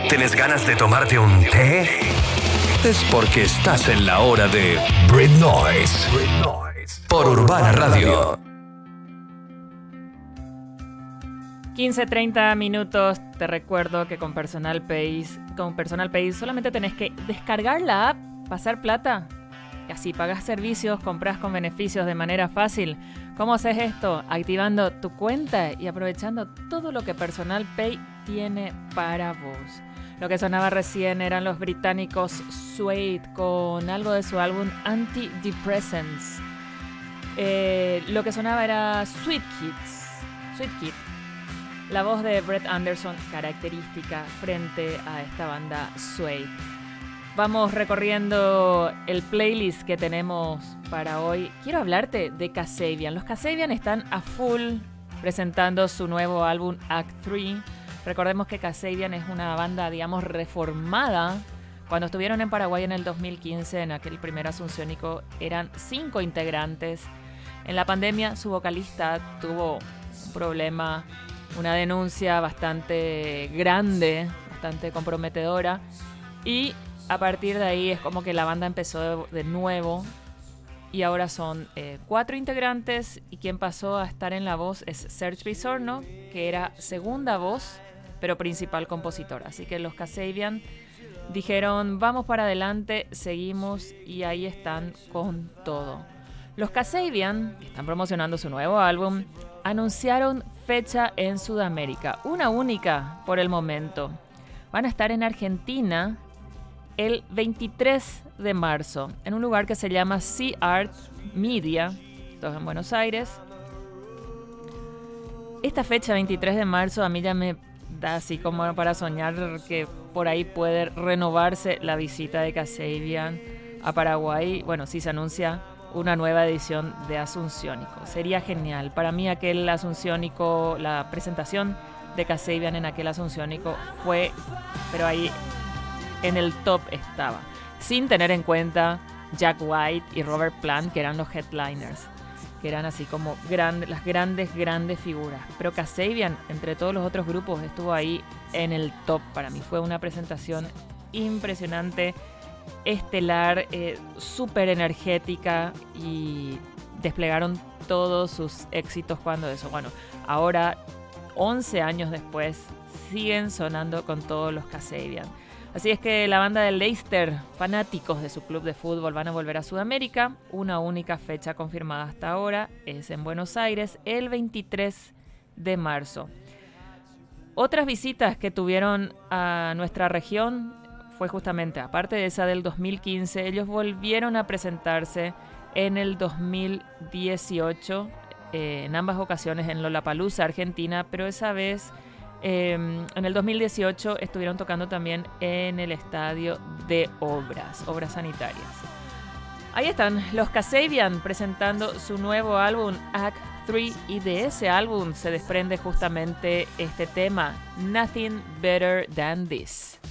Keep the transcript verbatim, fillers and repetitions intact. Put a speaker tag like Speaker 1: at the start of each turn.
Speaker 1: ¿Tienes ganas de tomarte un té? Es porque estás en la hora de Brit Noise por Urbana Radio.
Speaker 2: quince treinta minutos. Te recuerdo que con Personal Pay, con Personal Pay solamente tenés que descargar la app, pasar plata y así pagas servicios, compras con beneficios de manera fácil. ¿Cómo haces esto? Activando tu cuenta y aprovechando todo lo que Personal Pay tiene para vos. Lo que sonaba recién eran los británicos Suede con algo de su álbum Antidepressants. Eh, lo que sonaba era Sweet Kids, Sweet Kid. La voz de Brett Anderson, característica frente a esta banda Suede. Vamos recorriendo el playlist que tenemos para hoy. Quiero hablarte de Kasabian. Los Kasabian están a full presentando su nuevo álbum Act tres. Recordemos que Kasabian es una banda, digamos, reformada. Cuando estuvieron en Paraguay en el dos mil quince, en aquel primer Asunciónico, eran cinco integrantes. En la pandemia, su vocalista tuvo un problema, una denuncia bastante grande, bastante comprometedora. Y a partir de ahí es como que la banda empezó de, de nuevo. Y ahora son eh, cuatro integrantes. Y quien pasó a estar en la voz es Serge Pisorno, que era segunda voz, pero principal compositor. Así que los Kasabian dijeron, vamos para adelante, seguimos, y ahí están con todo. Los Kasabian, que están promocionando su nuevo álbum, anunciaron fecha en Sudamérica, una única por el momento. Van a estar en Argentina el veintitrés de marzo, en un lugar que se llama Sea Art Media, esto en Buenos Aires. Esta fecha, veintitrés de marzo, a mí ya me da así como para soñar que por ahí puede renovarse la visita de Kasabian a Paraguay. Bueno, si se anuncia una nueva edición de Asunciónico. Sería genial. Para mí aquel Asunciónico, la presentación de Kasabian en aquel Asunciónico fue, pero ahí en el top estaba. Sin tener en cuenta Jack White y Robert Plant, que eran los headliners, que eran así como grandes, las grandes, grandes figuras. Pero Kasabian, entre todos los otros grupos, estuvo ahí en el top. Para mí fue una presentación impresionante, estelar, eh, súper energética, y desplegaron todos sus éxitos cuando eso. Bueno, ahora, once años después, siguen sonando con todos los Kasabian. Así es que la banda de Leicester, fanáticos de su club de fútbol, van a volver a Sudamérica. Una única fecha confirmada hasta ahora es en Buenos Aires, el veintitrés de marzo. Otras visitas que tuvieron a nuestra región fue justamente, aparte de esa del dos mil quince, ellos volvieron a presentarse en el dos mil dieciocho, eh, en ambas ocasiones en Lollapalooza, Argentina, pero esa vez eh, en el dos mil dieciocho estuvieron tocando también en el estadio de Obras, Obras Sanitarias. Ahí están los Kasabian presentando su nuevo álbum Act tres, y de ese álbum se desprende justamente este tema, Nothing Better Than This.